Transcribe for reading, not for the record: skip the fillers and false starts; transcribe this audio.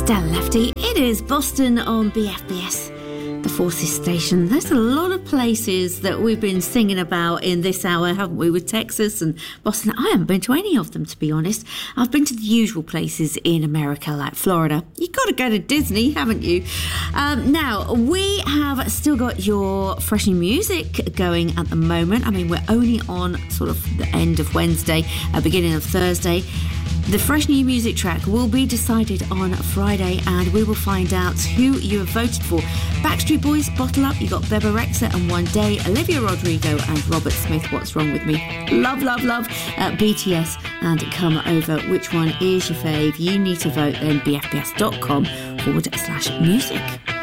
Stella Lefty. It is Boston on BFBS, the Forces station. There's a lot of places that we've been singing about in this hour, haven't we, with Texas and Boston. I haven't been to any of them, to be honest. I've been to the usual places in America, like Florida. You've got to go to Disney, haven't you? Now, we have still got your fresh new music going at the moment. I mean, we're only on sort of the end of Wednesday, beginning of Thursday. The fresh new music track will be decided on Friday, and we will find out who you have voted for. Backstreet Boys, Bottle Up, you got Beba Rexha and One Day, Olivia Rodrigo and Robert Smith, What's Wrong With Me. Love, love, love BTS and Come Over. Which one is your fave? You need to vote then, bfbs.com/music.